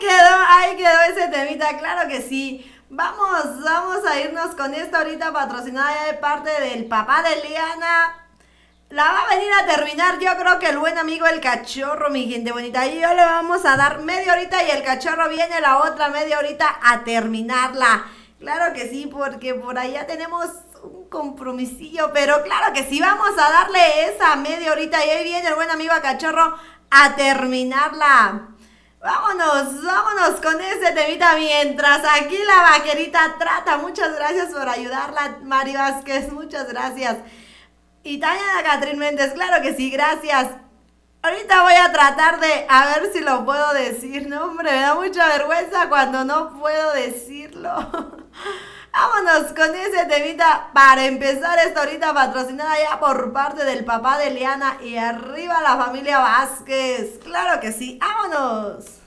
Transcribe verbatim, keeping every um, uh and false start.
quedó, ahí quedó ese temita, claro que sí. Vamos, vamos a irnos con esta ahorita patrocinada ya de parte del papá de Liana. La va a venir a terminar, yo creo que el buen amigo el cachorro, mi gente bonita. Y yo le vamos a dar media horita y el cachorro viene la otra media horita a terminarla. Claro que sí, porque por allá tenemos un compromisillo, pero claro que sí, vamos a darle esa media horita y ahí viene el buen amigo el cachorro a terminarla. Vámonos, vámonos con ese temita mientras aquí la vaquerita trata. Muchas gracias por ayudarla, Mari Vázquez, muchas gracias. Y también a Catrín Méndez, claro que sí, gracias. Ahorita voy a tratar de, a ver si lo puedo decir. No, hombre, me da mucha vergüenza cuando no puedo decirlo. Vámonos con ese temita para empezar esta ahorita patrocinada ya por parte del papá de Liana. Y arriba la familia Vázquez. Claro que sí, vámonos.